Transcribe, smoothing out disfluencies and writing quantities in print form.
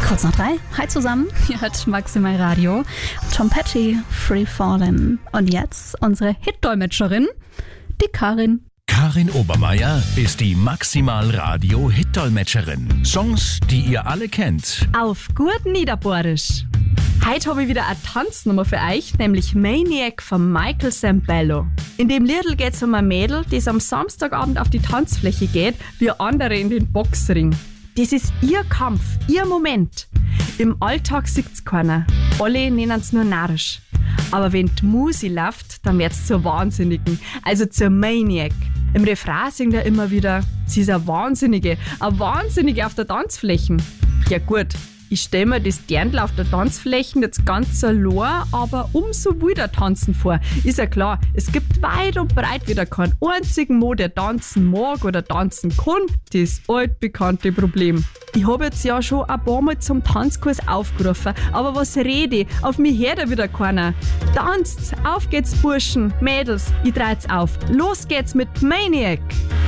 Kurz nach 3, hi zusammen, ihr hört Maximal Radio. Tom Petty, Free Fallin'. Und jetzt unsere Hitdolmetscherin, die Karin. Karin Obermeier ist die Maximal Radio Hitdolmetscherin. Songs, die ihr alle kennt. Auf gut Niederbohrisch. Heute habe ich wieder eine Tanznummer für euch, nämlich Maniac von Michael Sambello. In dem Liedl geht es um ein Mädel, das am Samstagabend auf die Tanzfläche geht, wie andere in den Boxring. Das ist ihr Kampf, ihr Moment. Im Alltag sieht's keiner. Alle nennen's nur narrisch. Aber wenn die Musik läuft, dann wird's zur Wahnsinnigen, also zur Maniac. Im Refrain singt er immer wieder, sie ist eine Wahnsinnige auf der Tanzfläche. Ja gut, ich stelle mir das Dirndl auf der Tanzfläche jetzt ganz allein, aber umso wilder tanzen vor. Ist ja klar, es gibt weit und breit wieder keinen einzigen Mo, der tanzen mag oder tanzen kann. Das altbekannte Problem. Ich habe jetzt ja schon ein paar Mal zum Tanzkurs aufgerufen, aber was rede ich? Auf mich hört ja wieder keiner. Tanzt, auf geht's Burschen, Mädels, ich dreht's auf. Los geht's mit Maniac!